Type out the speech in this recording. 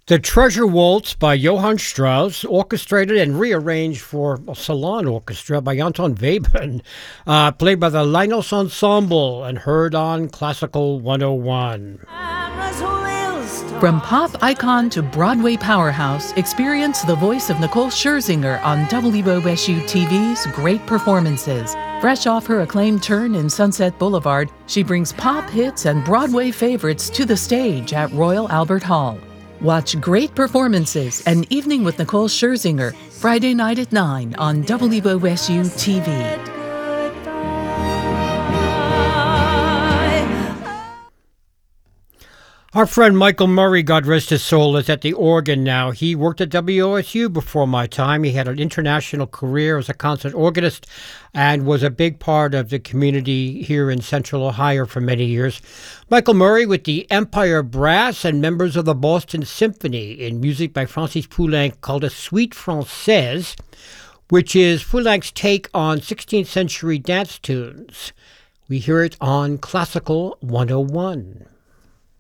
The Treasure Waltz by Johann Strauss, orchestrated and rearranged for a salon orchestra by Anton Webern, played by the Linus Ensemble and heard on Classical 101. From pop icon to Broadway powerhouse, experience the voice of Nicole Scherzinger on WOSU TV's Great Performances. Fresh off her acclaimed turn in Sunset Boulevard, she brings pop hits and Broadway favorites to the stage at Royal Albert Hall. Watch Great Performances, An Evening with Nicole Scherzinger, Friday night at 9 on WOSU TV. Our friend Michael Murray, God rest his soul, is at the organ now. He worked at WOSU before my time. He had an international career as a concert organist and was a big part of the community here in Central Ohio for many years. Michael Murray with the Empire Brass and members of the Boston Symphony in music by Francis Poulenc called a Suite Française, which is Poulenc's take on 16th century dance tunes. We hear it on Classical 101.